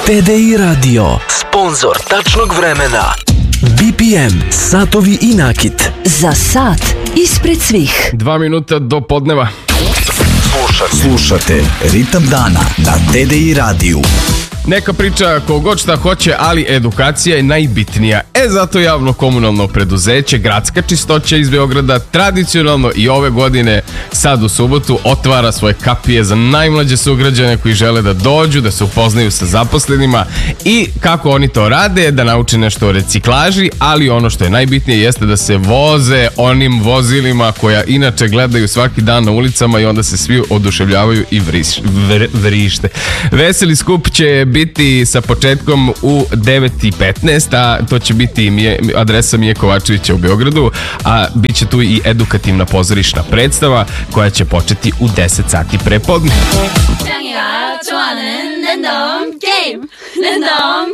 TDI Radio, sponzor tačnog vremena. BPM, satovi i nakit. Za sat ispred svih. 2 minuta do podneva. Slušate Ritam dana na TDI radiju. Neka priča ko god šta hoće, ali edukacija je najbitnija. Zato javno komunalno preduzeće Gradska čistoća iz Beograda tradicionalno i ove godine, sad u subotu, otvara svoje kapije za najmlađe sugrađane koji žele da dođu, da se upoznaju sa zaposlenima i kako oni to rade, da nauče nešto o reciklaži, ali ono što je najbitnije jeste da se voze onim vozilima koja inače gledaju svaki dan na ulicama i onda se svi oduševljavaju i vrište. Veseli skup će biti sa početkom u 9:15, a to će biti adresa Mije Kovačevića u Beogradu, a bit će tu i edukativna pozorišna predstava koja će početi u 10 sati pre podne.